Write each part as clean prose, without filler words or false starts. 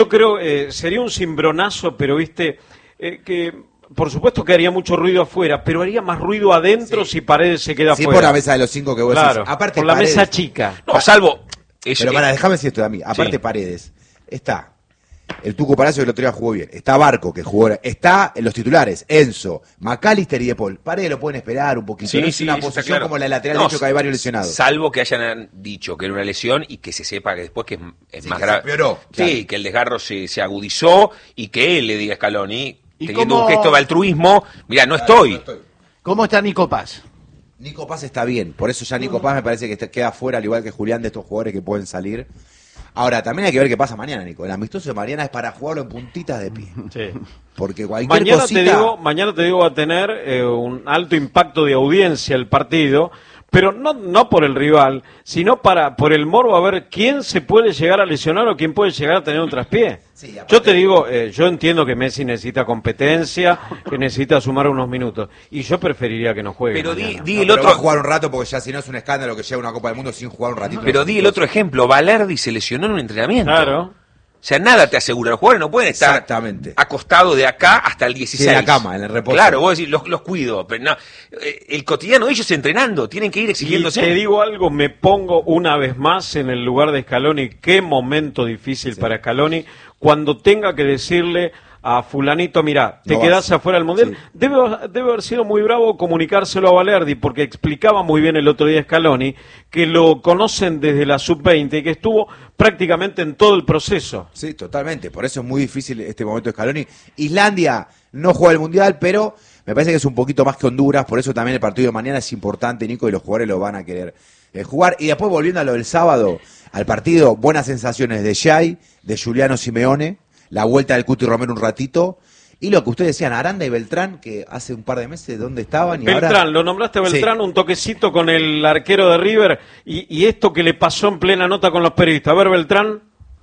Yo creo sería un cimbronazo, pero viste, que por supuesto que haría mucho ruido afuera, pero haría más ruido adentro si Paredes se queda afuera. Sí, por la mesa de los 5 que vos claro, decís. Aparte, por la Paredes, mesa chica. No, salvo... Pero déjame decir esto de mí. Aparte Paredes, está el Tuco Palacio que el otro día jugó bien, está Barco que jugó, está en los titulares, Enzo, McAllister y De Paul. Paredes lo pueden esperar un poquito, no es una posición como la lateral derecho que hay varios lesionados. Salvo que hayan dicho que era una lesión y que se sepa que después que es más grave. Empeoró, sí, que el desgarro se agudizó y que él le diga a Scaloni, teniendo un gesto de altruismo, mirá, no estoy. ¿Cómo está Nico Paz? Nico Paz está bien, por eso ya Nico Paz me parece que queda fuera, al igual que Julián, de estos jugadores que pueden salir. Ahora, también hay que ver qué pasa mañana, Nico. El amistoso de Mariana es para jugarlo en puntitas de pie. Sí. Porque cualquier mañana cosita... mañana te digo va a tener un alto impacto de audiencia el partido, pero no por el rival, sino por el morbo a ver quién se puede llegar a lesionar o quién puede llegar a tener un traspié. Sí, yo te digo, yo entiendo que Messi necesita competencia, que necesita sumar unos minutos, y yo preferiría que no juegue. Pero el otro va a jugar un rato, porque ya si no es un escándalo que llegue a una Copa del Mundo sin jugar un ratito. Pero di el otro ejemplo, Balerdi se lesionó en un entrenamiento. Claro. O sea, nada te asegura. Los jugadores no pueden estar acostados de acá hasta el 16. Sí, en la cama, en el reposo. Claro, vos decís, los cuido. Pero no, el cotidiano de ellos entrenando, tienen que ir exigiéndose. Y te digo algo, me pongo una vez más en el lugar de Scaloni. Qué momento difícil para Scaloni cuando tenga que decirle a fulanito, mira, te quedás afuera del Mundial. Sí. Debe haber sido muy bravo comunicárselo a Balerdi, porque explicaba muy bien el otro día Scaloni que lo conocen desde la sub-20 y que estuvo prácticamente en todo el proceso. Sí, totalmente. Por eso es muy difícil este momento de Scaloni. Islandia no juega el Mundial, pero me parece que es un poquito más que Honduras. Por eso también el partido de mañana es importante, Nico, y los jugadores lo van a querer jugar. Y después, volviendo a lo del sábado, al partido, buenas sensaciones de Xay, de Giuliano Simeone, la vuelta del Cuti Romero un ratito, y lo que ustedes decían, Aranda y Beltrán, que hace un par de meses, ¿dónde estaban? Y Beltrán, ahora... lo nombraste a Beltrán, sí. Un toquecito con el arquero de River, y esto que le pasó en plena nota con los periodistas. A ver, Beltrán.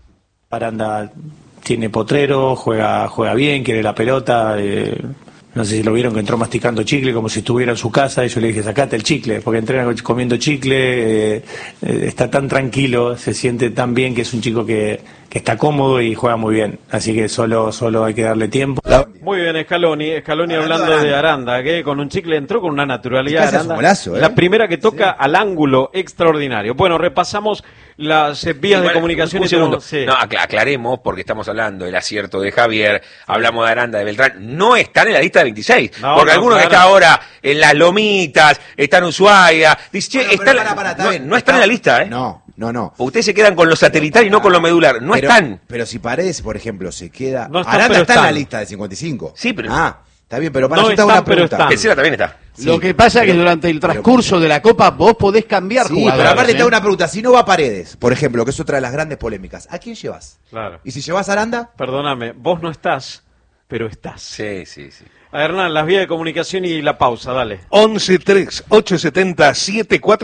Aranda tiene potrero, juega bien, quiere la pelota, no sé si lo vieron que entró masticando chicle como si estuviera en su casa, y yo le dije, sacate el chicle, porque entrena comiendo chicle, está tan tranquilo, se siente tan bien, que es un chico que está cómodo y juega muy bien, así que solo hay que darle tiempo. Muy bien, Scaloni hablando de Aranda, que con un chicle entró con una naturalidad. Aranda, golazo, la primera que toca al ángulo, extraordinario. Bueno, repasamos las vías de comunicación. Un segundo. No, aclaremos, porque estamos hablando del acierto de Javier, hablamos de Aranda, de Beltrán, no están en la lista de 26, porque alguno que está ahora en las Lomitas, está en Ushuaia, dice, no están en la lista, ¿eh? No. Ustedes se quedan con lo satelital y no con lo medular. No están. Pero si Paredes, por ejemplo, se queda... No están, Aranda está en la lista de 55. Sí, pero... está bien, pero para no yo te hago una pregunta. Tercera también está. Sí, lo que pasa es que durante el transcurso de la Copa vos podés cambiar jugadores. Pero aparte te hago una pregunta. Si no va Paredes, por ejemplo, que es otra de las grandes polémicas, ¿a quién llevas? Claro. ¿Y si llevas a Aranda? Perdóname, vos no estás, pero estás. Sí. A Hernán, las vías de comunicación y la pausa, dale.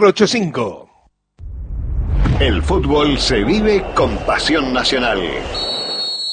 11-3-870-7485. El fútbol se vive con pasión nacional.